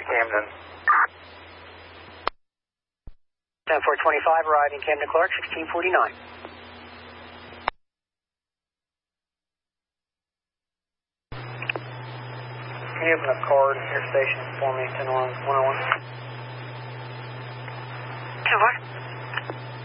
Camden. 10-425 arriving Camden Clark, 1649. Can you open up card at your station for me, 10-1-101? 10-1?